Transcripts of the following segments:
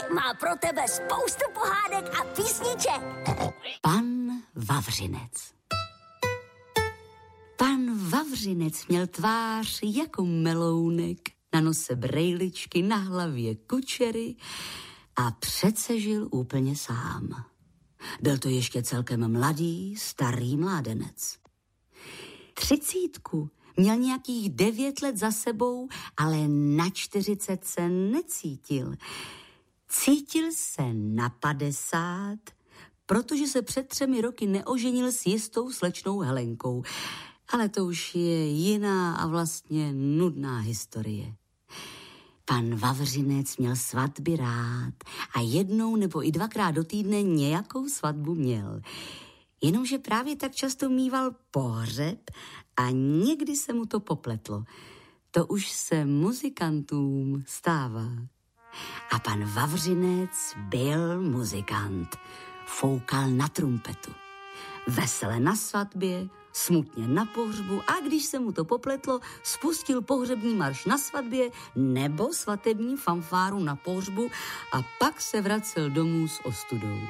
má pro tebe spoustu pohádek a písniček. Pan Vavřinec. Pan Vavřinec měl tvář jako melounek, na nose brejličky, na hlavě kučery a přece žil úplně sám. Byl to ještě celkem mladý, starý mládenec. 30 měl nějakých 9 let za sebou, ale na 40 se necítil. Cítil se na 50, protože se před 3 roky neoženil s jistou slečnou Helenkou. Ale to už je jiná a vlastně nudná historie. Pan Vavřinec měl svatby rád a 1 nebo i 2krát do týdne nějakou svatbu měl. Jenomže právě tak často míval pohřeb a někdy se mu to popletlo. To už se muzikantům stává. A pan Vavřinec byl muzikant. Foukal na trumpetu. Vesele na svatbě, smutně na pohřbu a když se mu to popletlo, spustil pohřební marš na svatbě nebo svatební fanfáru na pohřbu a pak se vracel domů s ostudou.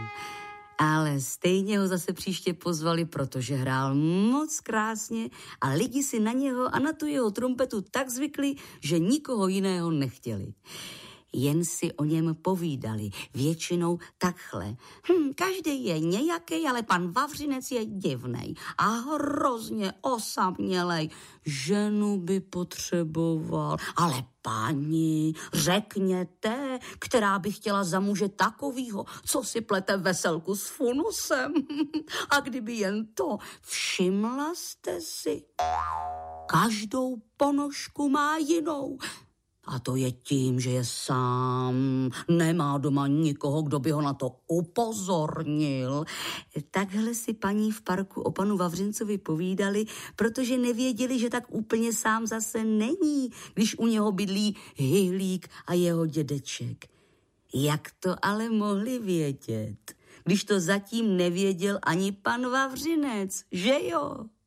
Ale stejně ho zase příště pozvali, protože hrál moc krásně a lidi si na něho a na tu jeho trumpetu tak zvykli, že nikoho jiného nechtěli. Jen si o něm povídali, většinou takhle. Každý je nějaký, ale pan Vavřinec je divnej a hrozně osamělej. Ženu by potřeboval, ale paní, řekněte, která by chtěla za muže takovýho, co si plete veselku s funusem. A kdyby jen to, všimla jste si? Každou ponožku má jinou. A to je tím, že je sám, nemá doma nikoho, kdo by ho na to upozornil. Takhle si paní v parku o panu Vavřincovi povídali, protože nevěděli, že tak úplně sám zase není, když u něho bydlí Hyhlík a jeho dědeček. Jak to ale mohli vědět, když to zatím nevěděl ani pan Vavřinec, že jo?